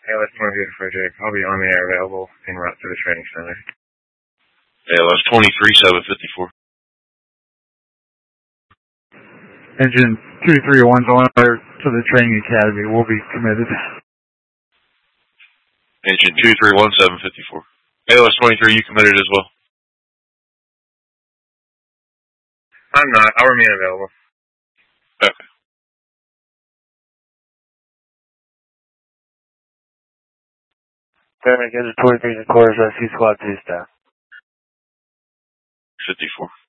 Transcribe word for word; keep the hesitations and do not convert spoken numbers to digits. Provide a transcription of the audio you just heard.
A L S twenty-three to Frederick. I'll be on the air available en route to the training center. A L S twenty-three seven fifty-four. Engine two three one's on there to the training academy. We'll be committed. Engine two three one seven fifty-four. A L S twenty-three, you committed as well? I'm not. I'll remain available. Okay. Paramedic Engine twenty-three in quarters, rescue squad two staff. fifty-four.